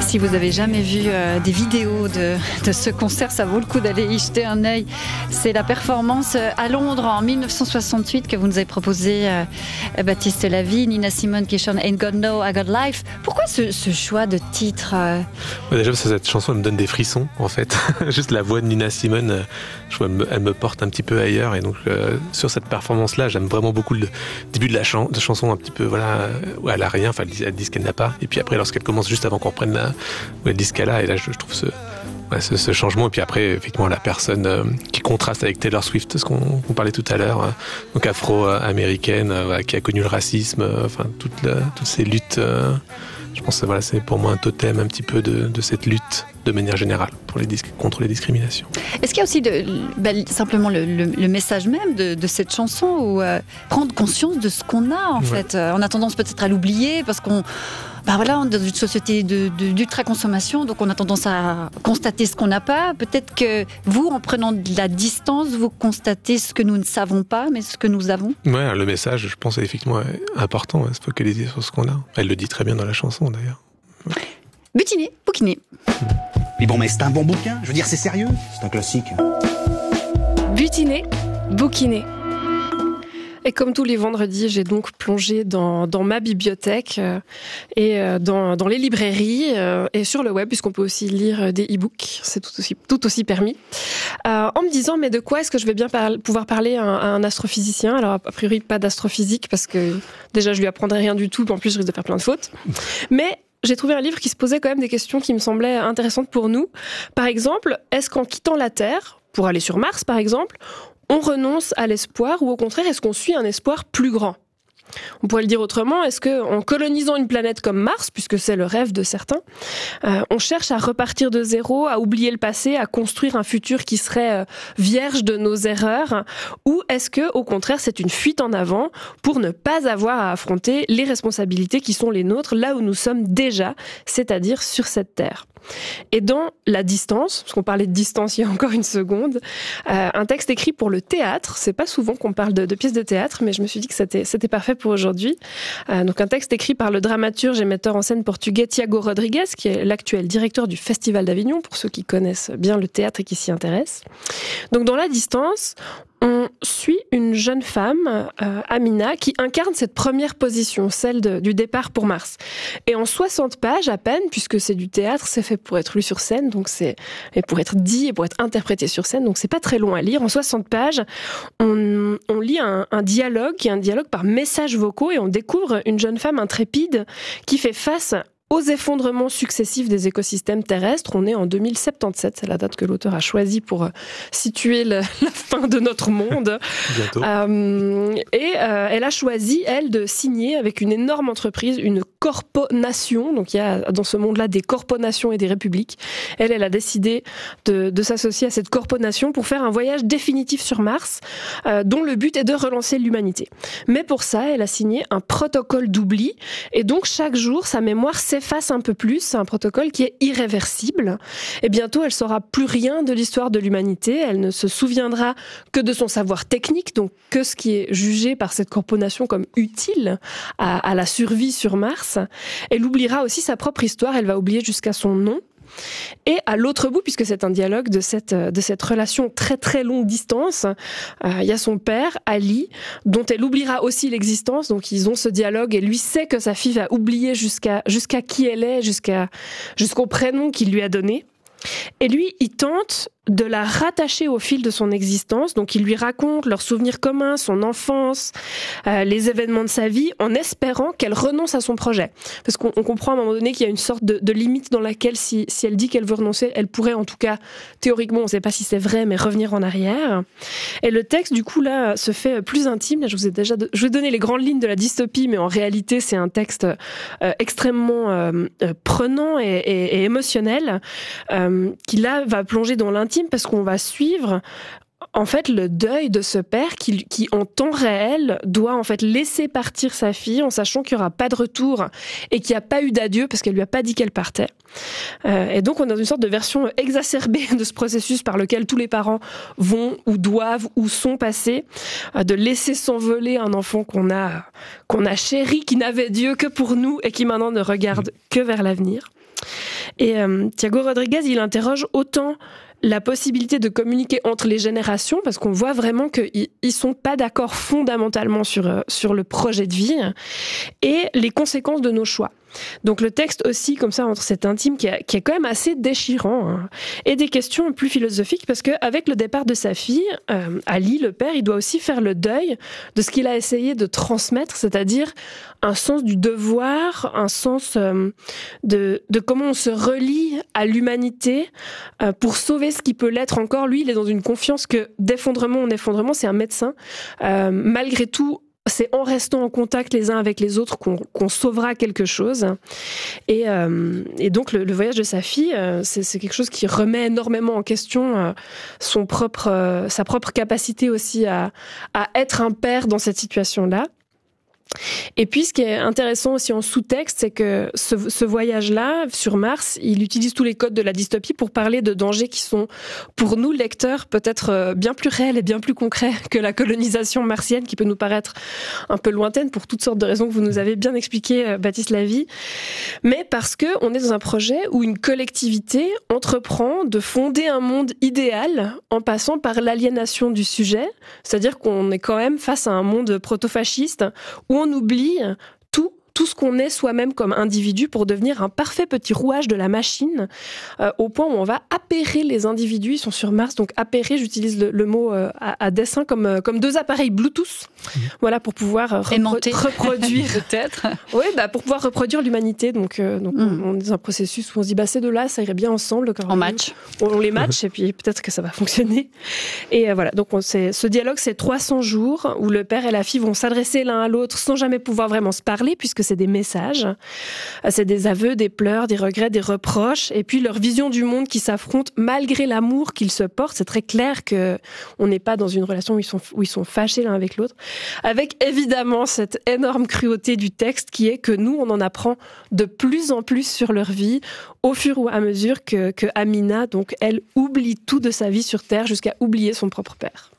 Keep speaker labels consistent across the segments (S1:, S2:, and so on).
S1: Si vous avez jamais vu des vidéos de ce concert, ça vaut le coup d'aller y jeter un œil. C'est la performance à Londres en 1968 que vous nous avez proposé, Baptiste Lavie, Nina Simone qui chante Ain't Got No, I Got Life. Pourquoi ce choix de titre
S2: Déjà parce que cette chanson elle me donne des frissons en fait. Juste la voix de Nina Simone, elle me porte un petit peu ailleurs, et donc sur cette performance-là, j'aime vraiment beaucoup le début de la chanson un petit peu où elle a rien, enfin elle dit ce qu'elle n'a pas, et puis après lorsqu'elle commence juste avant qu'on reprenne où elle dit ce qu'elle a, et là je trouve ce changement, et puis après effectivement la personne qui contraste avec Taylor Swift, ce qu'on parlait tout à l'heure, donc afro-américaine, qui a connu le racisme, enfin toutes ces luttes. Je pense que c'est pour moi un totem un petit peu de cette lutte de manière générale contre les discriminations.
S1: Est-ce qu'il y a aussi simplement le message même de cette chanson, ou prendre conscience de ce qu'on a en fait. On a tendance peut-être à l'oublier parce qu'on on est dans une société d'ultra-consommation, donc on a tendance à constater ce qu'on n'a pas. Peut-être que vous, en prenant de la distance, vous constatez ce que nous ne savons pas, mais ce que nous avons.
S2: Ouais, le message, je pense, est effectivement important, se focaliser sur ce qu'on a. Elle le dit très bien dans la chanson, d'ailleurs.
S1: Butiner, bouquiner.
S3: Mais bon, mais c'est un bon bouquin, je veux dire, c'est sérieux. C'est un classique.
S4: Butiner, bouquiner. Et comme tous les vendredis, j'ai donc plongé dans ma bibliothèque et dans les librairies et sur le web, puisqu'on peut aussi lire des e-books, c'est tout aussi permis, en me disant mais de quoi est-ce que je vais bien pouvoir parler à un astrophysicien. Alors a priori pas d'astrophysique, parce que déjà je lui apprendrai rien du tout, en plus je risque de faire plein de fautes. Mais j'ai trouvé un livre qui se posait quand même des questions qui me semblaient intéressantes pour nous. Par exemple, est-ce qu'en quittant la Terre, pour aller sur Mars par exemple, on renonce à l'espoir, ou au contraire, est-ce qu'on suit un espoir plus grand ? On pourrait le dire autrement, est-ce qu'en colonisant une planète comme Mars, puisque c'est le rêve de certains, on cherche à repartir de zéro, à oublier le passé, à construire un futur qui serait vierge de nos erreurs, ou est-ce que, au contraire, c'est une fuite en avant pour ne pas avoir à affronter les responsabilités qui sont les nôtres, là où nous sommes déjà, c'est-à-dire sur cette Terre ? Et dans La Distance, parce qu'on parlait de distance il y a encore une seconde, un texte écrit pour le théâtre. C'est pas souvent qu'on parle de pièces de théâtre, mais je me suis dit que c'était parfait pour aujourd'hui. Donc un texte écrit par le dramaturge et metteur en scène portugais Tiago Rodrigues, qui est l'actuel directeur du Festival d'Avignon, pour ceux qui connaissent bien le théâtre et qui s'y intéressent. Donc dans La Distance, on suit une jeune femme, Amina, qui incarne cette première position, celle du départ pour Mars. Et en 60 pages à peine, puisque c'est du théâtre, c'est fait pour être lu sur scène, donc et pour être dit et pour être interprété sur scène, donc c'est pas très long à lire. En 60 pages, on lit un dialogue, qui est un dialogue par messages vocaux, et on découvre une jeune femme intrépide qui fait face aux effondrements successifs des écosystèmes terrestres. On est en 2077, c'est la date que l'auteur a choisie pour situer la fin de notre monde.
S2: Bientôt.
S4: Elle a choisi, elle, de signer avec une énorme entreprise, une corponation. Donc il y a dans ce monde-là des corponations et des républiques. Elle a décidé de s'associer à cette corponation pour faire un voyage définitif sur Mars, dont le but est de relancer l'humanité. Mais pour ça, elle a signé un protocole d'oubli, et donc chaque jour, sa mémoire s'efface un peu plus. C'est un protocole qui est irréversible, et bientôt elle saura plus rien de l'histoire de l'humanité. Elle ne se souviendra que de son savoir technique, donc que ce qui est jugé par cette corporation comme utile à la survie sur Mars. Elle oubliera aussi sa propre histoire, elle va oublier jusqu'à son nom. Et à l'autre bout, puisque c'est un dialogue de cette relation très très longue distance, il y a son père, Ali, dont elle oubliera aussi l'existence. Donc ils ont ce dialogue, et lui sait que sa fille va oublier jusqu'à qui elle est, jusqu'au prénom qu'il lui a donné. Et lui, il tente de la rattacher au fil de son existence. Donc il lui raconte leurs souvenirs communs, son enfance, les événements de sa vie, en espérant qu'elle renonce à son projet. Parce qu'on comprend à un moment donné qu'il y a une sorte de limite dans laquelle, si elle dit qu'elle veut renoncer, elle pourrait, en tout cas théoriquement, on ne sait pas si c'est vrai, mais revenir en arrière. Et le texte, du coup, là, se fait plus intime. Là, je vais donner les grandes lignes de la dystopie, mais en réalité, c'est un texte extrêmement prenant et émotionnel, qui là va plonger dans l'intime, parce qu'on va suivre en fait le deuil de ce père qui en temps réel doit en fait laisser partir sa fille, en sachant qu'il n'y aura pas de retour et qu'il n'y a pas eu d'adieu parce qu'elle lui a pas dit qu'elle partait. Et donc on est dans une sorte de version exacerbée de ce processus par lequel tous les parents vont ou doivent ou sont passés, de laisser s'envoler un enfant qu'on a chéri, qui n'avait Dieu que pour nous et qui maintenant ne regarde que vers l'avenir. Et Thiago Rodriguez, il interroge autant la possibilité de communiquer entre les générations, parce qu'on voit vraiment qu'ils sont pas d'accord fondamentalement sur le projet de vie, et les conséquences de nos choix. Donc le texte aussi, comme ça, entre cet intime qui est quand même assez déchirant, hein, et des questions plus philosophiques, parce qu'avec le départ de sa fille, Ali, le père, il doit aussi faire le deuil de ce qu'il a essayé de transmettre, c'est-à-dire un sens du devoir, un sens de comment on se relie à l'humanité pour sauver ce qui peut l'être encore. Lui, il est dans une confiance que d'effondrement en effondrement, c'est un médecin. Malgré tout, c'est en restant en contact les uns avec les autres qu'on sauvera quelque chose. Et donc, le voyage de sa fille, c'est quelque chose qui remet énormément en question sa propre capacité aussi à être un père dans cette situation-là. Et puis, ce qui est intéressant aussi en sous-texte, c'est que ce voyage-là, sur Mars, il utilise tous les codes de la dystopie pour parler de dangers qui sont, pour nous, lecteurs, peut-être bien plus réels et bien plus concrets que la colonisation martienne, qui peut nous paraître un peu lointaine pour toutes sortes de raisons que vous nous avez bien expliquées, Baptiste Lavie. Mais parce que on est dans un projet où une collectivité entreprend de fonder un monde idéal en passant par l'aliénation du sujet. C'est-à-dire qu'on est quand même face à un monde proto-fasciste où on oublie tout ce qu'on est soi-même comme individu pour devenir un parfait petit rouage de la machine, au point où on va appairer les individus. Ils sont sur Mars, donc appairer, j'utilise le mot à dessein comme deux appareils Bluetooth, voilà, pour pouvoir reproduire
S1: peut-être.
S4: Oui, pour pouvoir reproduire l'humanité. Donc on est dans un processus où on se dit ces deux-là, ça irait bien ensemble.
S1: En match.
S4: On les match et puis peut-être que ça va fonctionner. Et voilà, donc ce dialogue, c'est 300 jours où le père et la fille vont s'adresser l'un à l'autre sans jamais pouvoir vraiment se parler, puisque c'est des messages, c'est des aveux, des pleurs, des regrets, des reproches, et puis leur vision du monde qui s'affrontent malgré l'amour qu'ils se portent. C'est très clair que on n'est pas dans une relation où ils sont fâchés l'un avec l'autre, avec évidemment cette énorme cruauté du texte qui est que nous, on en apprend de plus en plus sur leur vie au fur et à mesure que Amina, donc elle, oublie tout de sa vie sur Terre jusqu'à oublier son propre père.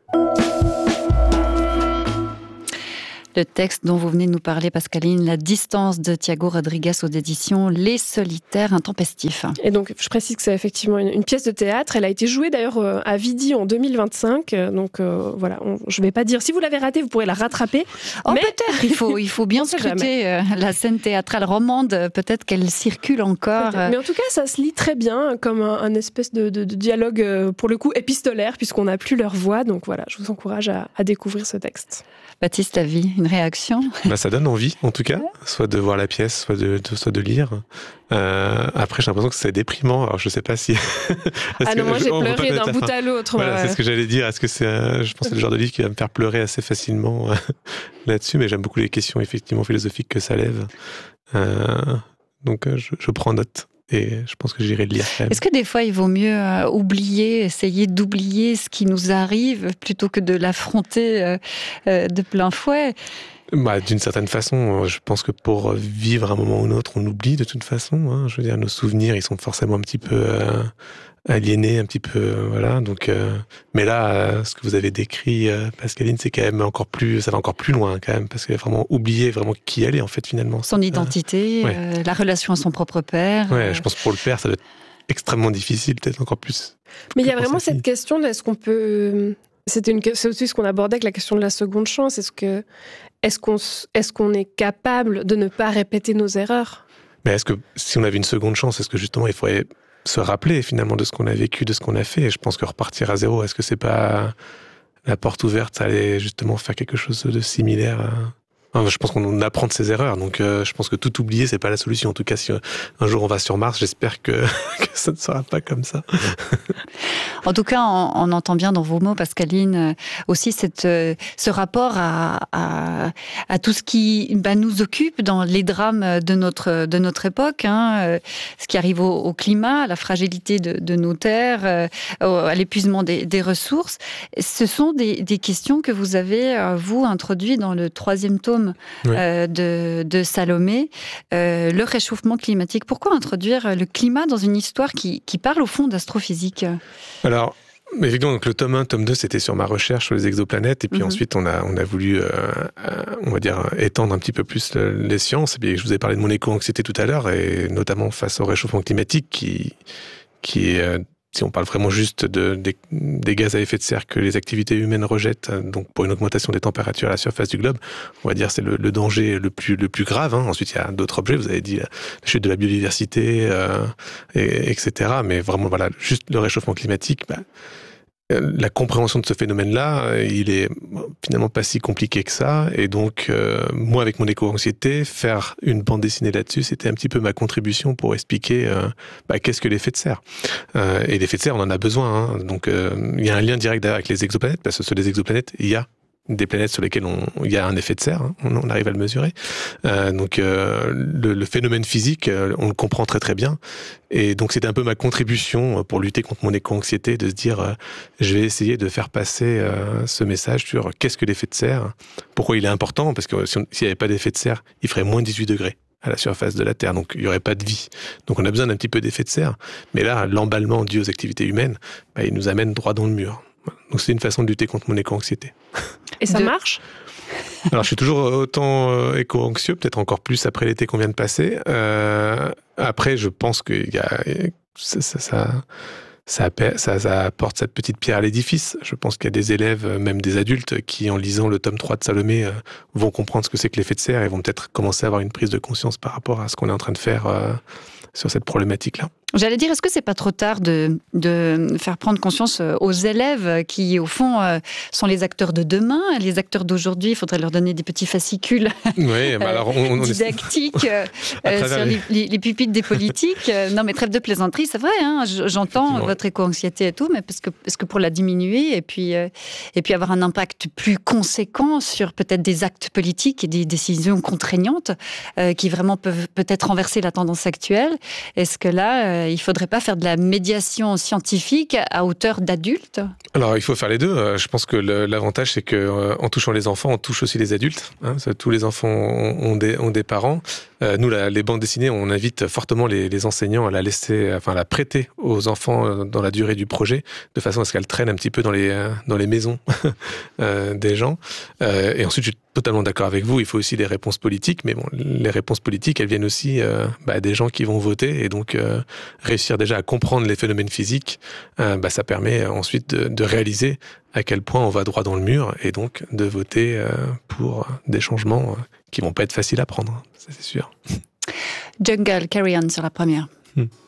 S1: Le texte dont vous venez de nous parler, Pascaline, La distance de Thiago Rodriguez aux éditions Les Solitaires Intempestifs.
S4: Et donc, je précise que c'est effectivement une pièce de théâtre. Elle a été jouée d'ailleurs à Vidi en 2025. Donc voilà, je ne vais pas dire, si vous l'avez ratée, vous pourrez la rattraper.
S1: Mais peut-être, il faut bien scruter la scène théâtrale romande. Peut-être qu'elle circule encore.
S4: Mais en tout cas, ça se lit très bien, comme un espèce de dialogue, pour le coup, épistolaire, puisqu'on n'a plus leur voix. Donc voilà, je vous encourage à découvrir ce texte.
S1: Baptiste Lavie, une réaction ?
S2: Ça donne envie, en tout cas, soit de voir la pièce, soit de lire. Après, j'ai l'impression que c'est déprimant. Alors, je sais pas si.
S4: Non, moi j'ai pleuré d'un bout à l'autre.
S2: Voilà, c'est ce que j'allais dire. Est-ce que je pense que c'est le genre de livre qui va me faire pleurer assez facilement là-dessus, mais j'aime beaucoup les questions effectivement philosophiques que ça lève. Donc, je prends note. Et je pense que j'irai le lire quand même.
S1: Est-ce que des fois, il vaut mieux essayer d'oublier ce qui nous arrive plutôt que de l'affronter de plein fouet ?
S2: D'une certaine façon, je pense que pour vivre un moment ou un autre, on oublie de toute façon. Hein. Je veux dire, nos souvenirs, ils sont forcément un petit peu aliénés, un petit peu, voilà. Donc, mais là, ce que vous avez décrit, Pascaline, c'est quand même ça va encore plus loin quand même, parce qu'elle a vraiment oublié vraiment qui elle est en fait finalement.
S1: Son identité, la relation à son propre père.
S2: Ouais, je pense que pour le père, ça doit être extrêmement difficile, peut-être encore plus.
S4: Mais il y a vraiment cette question de est-ce qu'on peut. C'est aussi ce qu'on abordait avec la question de la seconde chance. Est-ce qu'on est capable de ne pas répéter nos erreurs ?
S2: Mais est-ce que si on avait une seconde chance, est-ce que justement il faudrait se rappeler finalement de ce qu'on a vécu, de ce qu'on a fait ? Et je pense que repartir à zéro, est-ce que c'est pas la porte ouverte, ça allait justement faire quelque chose de similaire à... Je pense qu'on apprend de ses erreurs, donc je pense que tout oublier, c'est pas la solution. En tout cas, si un jour on va sur Mars, j'espère que ça ne sera pas comme ça.
S1: En tout cas, on entend bien dans vos mots, Pascaline, aussi ce rapport à tout ce qui nous occupe dans les drames de notre époque, hein, ce qui arrive au climat, à la fragilité de nos terres, à l'épuisement des ressources. Ce sont des questions que vous avez, vous, introduites dans le 3e tome de Salomé, le réchauffement climatique. Pourquoi introduire le climat dans une histoire qui parle au fond d'astrophysique ?
S2: Alors, Mais évidemment, donc le tome 1, tome 2, c'était sur ma recherche sur les exoplanètes. Et puis ensuite, on a voulu, on va dire, étendre un petit peu plus les sciences. Et puis, je vous ai parlé de mon éco-anxiété tout à l'heure, et notamment face au réchauffement climatique qui est, si on parle vraiment juste des gaz à effet de serre que les activités humaines rejettent, donc pour une augmentation des températures à la surface du globe, on va dire c'est le danger le plus grave. Ensuite, il y a d'autres objets, vous avez dit la chute de la biodiversité, etc. Mais vraiment, voilà, juste le réchauffement climatique, la compréhension de ce phénomène-là, il est finalement pas si compliqué que ça. Et donc, moi, avec mon éco-anxiété, faire une bande dessinée là-dessus, c'était un petit peu ma contribution pour expliquer qu'est-ce que l'effet de serre. Et l'effet de serre, on en a besoin. Donc, il y a un lien direct avec les exoplanètes, parce que sur les exoplanètes, il y a des planètes sur lesquelles il y a un effet de serre, on arrive à le mesurer. Donc le phénomène physique, on le comprend très très bien. Et donc c'était un peu ma contribution pour lutter contre mon éco-anxiété, de se dire je vais essayer de faire passer ce message sur qu'est-ce que l'effet de serre, pourquoi il est important, parce que s'il n'y avait pas d'effet de serre, il ferait moins 18 degrés à la surface de la Terre, donc il n'y aurait pas de vie. Donc on a besoin d'un petit peu d'effet de serre. Mais là, l'emballement dû aux activités humaines, il nous amène droit dans le mur. Donc c'est une façon de lutter contre mon éco-anxiété.
S4: Et ça marche ?
S2: Alors je suis toujours autant éco-anxieux, peut-être encore plus après l'été qu'on vient de passer. Après, je pense que ça apporte cette petite pierre à l'édifice. Je pense qu'il y a des élèves, même des adultes, qui en lisant le tome 3 de Salomé vont comprendre ce que c'est que l'effet de serre et vont peut-être commencer à avoir une prise de conscience par rapport à ce qu'on est en train de faire sur cette problématique-là.
S1: J'allais dire, est-ce que c'est pas trop tard de faire prendre conscience aux élèves qui, au fond, sont les acteurs de demain, les acteurs d'aujourd'hui? Il faudrait leur donner des petits fascicules didactiques sur les pupitres des politiques. Non, mais trêve de plaisanterie, c'est vrai. J'entends votre éco-anxiété et tout, mais parce que pour la diminuer et puis avoir un impact plus conséquent sur peut-être des actes politiques et des décisions contraignantes qui vraiment peuvent peut-être renverser la tendance actuelle. Est-ce que là, il ne faudrait pas faire de la médiation scientifique à hauteur d'adultes?
S2: Alors, il faut faire les deux. Je pense que l'avantage, c'est qu'en touchant les enfants, on touche aussi les adultes. Tous les enfants ont des parents. Nous, les bandes dessinées, on invite fortement les enseignants à la prêter aux enfants dans la durée du projet, de façon à ce qu'elle traîne un petit peu dans les maisons des gens. Et ensuite, je suis totalement d'accord avec vous, il faut aussi des réponses politiques, mais bon, les réponses politiques, elles viennent aussi des gens qui vont voter, et donc réussir déjà à comprendre les phénomènes physiques, ça permet ensuite de réaliser à quel point on va droit dans le mur, et donc de voter pour des changements qui vont pas être faciles à prendre, ça c'est sûr.
S1: Jungle, Carry On sur la première.